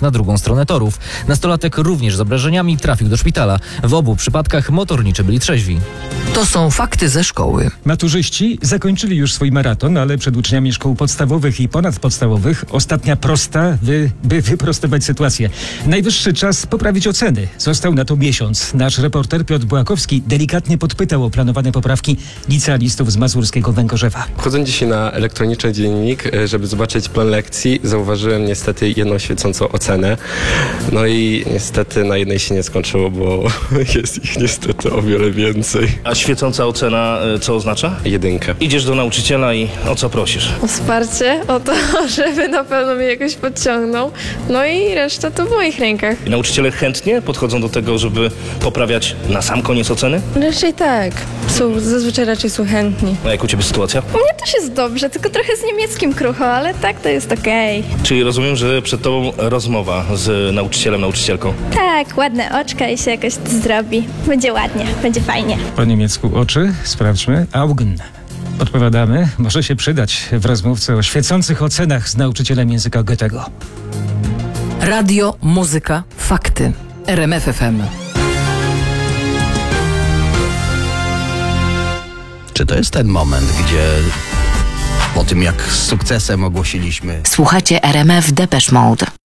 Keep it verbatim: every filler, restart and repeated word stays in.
na drugą stronę torów. Nastolatek również z obrażeniami trafił do szpitala. W obu przypadkach motorniczy byli trzeźwi. To są fakty ze szkoły. Maturzyści zakończyli już swój maraton, ale przed uczniami szkół podstawowych i ponadpodstawowych ostatnia prosta, by, by wyprostować sytuację. Najwyższy czas poprawić oceny. Został na to miesiąc. Nasz reporter Piotr Błakowski delikatnie podpytał o planowane poprawki licealistów z mazurskiego Węgorzewa. Wchodząc dzisiaj na elektroniczny dziennik, żeby zobaczyć plan lekcji, zauważyłem niestety jedną świecącą ocenę. No i niestety na jednej się nie skończyło, bo jest ich niestety o wiele więcej. A świecąca ocena co oznacza? Jedynkę. Idziesz do nauczyciela i o co prosisz? O wsparcie, o to, żeby na pewno mnie jakoś podciągnął. No i reszta to w moich rękach. I nauczyciele chętnie podchodzą do tego, żeby poprawiać na sam koniec oceny? Raczej tak. Są, zazwyczaj raczej są chętni. A jak u ciebie sytuacja? U mnie też jest dobrze, tylko trochę z niemieckim krucho, ale tak to jest okej. Czyli rozumiem, że przed tobą rozmowa z nauczycielem, nauczycielką. Tak, ładne oczka i się jakoś to zrobi. Będzie ładnie, będzie fajnie. Po niemiecku oczy, sprawdźmy. Augen. Odpowiadamy, może się przydać w rozmówce o świecących ocenach z nauczycielem języka Goethego. Radio, muzyka, fakty. R M F F M. Czy to jest ten moment, gdzie po tym jak z sukcesem ogłosiliśmy Słuchacie R M F Depeche Mode.